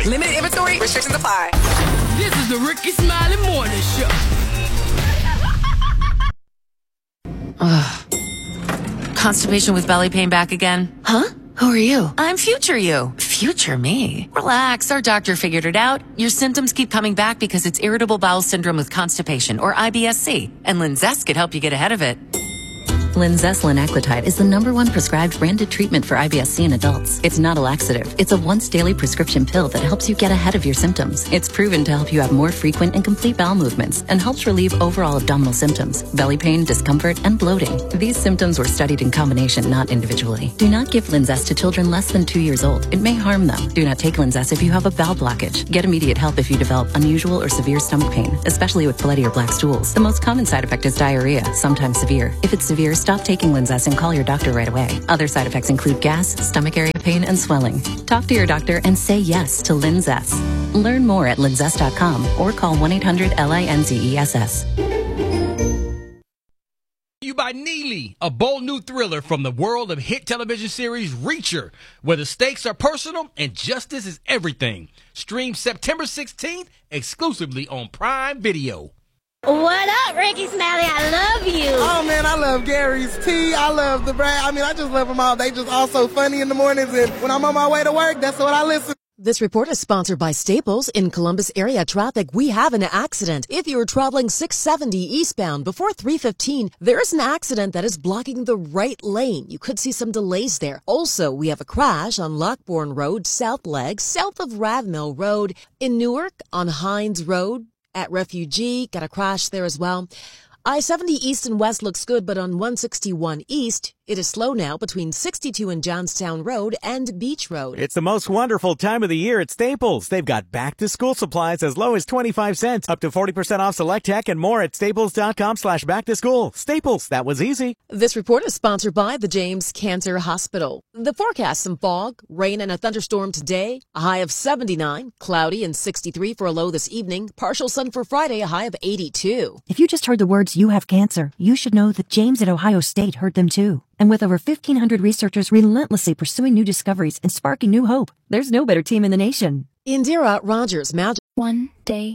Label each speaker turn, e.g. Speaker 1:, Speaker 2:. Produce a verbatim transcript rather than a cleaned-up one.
Speaker 1: enjoy.
Speaker 2: Limited inventory. Restrictions apply.
Speaker 3: This is the Ricky Smiley Morning Show.
Speaker 4: Ugh. Constipation with belly pain back again?
Speaker 2: Huh? Who are you?
Speaker 4: I'm future you. Future me. Relax, our doctor figured it out. Your symptoms keep coming back because it's irritable bowel syndrome with constipation, or I B S C, and Linzess could help you get ahead of it.
Speaker 5: Linzess linaclotide is the number one prescribed branded treatment for I B S C in adults. It's not a laxative. It's a once-daily prescription pill that helps you get ahead of your symptoms. It's proven to help you have more frequent and complete bowel movements and helps relieve overall abdominal symptoms, belly pain, discomfort, and bloating. These symptoms were studied in combination, not individually. Do not give Linzess to children less than two years old. It may harm them. Do not take Linzess if you have a bowel blockage. Get immediate help if you develop unusual or severe stomach pain, especially with bloody or black stools. The most common side effect is diarrhea, sometimes severe. If it's severe, stop taking Linzess and call your doctor right away. Other side effects include gas, stomach area pain, and swelling. Talk to your doctor and say yes to Linzess. Learn more at linzess dot com or call one eight hundred L I N Z E S S.
Speaker 6: You by Neely, a bold new thriller from the world of hit television series Reacher, where the stakes are personal and justice is everything. Stream September sixteenth exclusively on Prime Video.
Speaker 7: What up, Ricky Smiley? I love you.
Speaker 8: Oh, man, I love Gary's Tea. I love the Brad. I mean, I just love them all. They just all so funny in the mornings, and when I'm on my way to work, that's what I listen to.
Speaker 9: This report is sponsored by Staples. In Columbus area traffic, we have an accident. If you're traveling six seventy eastbound before three fifteen, there is an accident that is blocking the right lane. You could see some delays there. Also, we have a crash on Lockbourne Road, South Leg, south of Radmill Road. In Newark, on Hines Road, at Refugee, got a crash there as well. I seventy east and west looks good, but on one sixty-one east, it is slow now between sixty-two and Johnstown Road and Beach Road.
Speaker 10: It's the most wonderful time of the year at Staples. They've got back-to-school supplies as low as twenty-five cents, up to forty percent off select tech, and more at staples.com slash back-to-school. Staples, that was easy.
Speaker 9: This report is sponsored by the James Cancer Hospital. The forecast: some fog, rain, and a thunderstorm today. A high of seventy-nine, cloudy and sixty-three for a low this evening. Partial sun for Friday, a high of eighty-two.
Speaker 11: If you just heard the words "you have cancer," you should know that James at Ohio State heard them too. And with over fifteen hundred researchers relentlessly pursuing new discoveries and sparking new hope, there's no better team in the nation.
Speaker 9: Indira Rogers, Magic.
Speaker 12: One day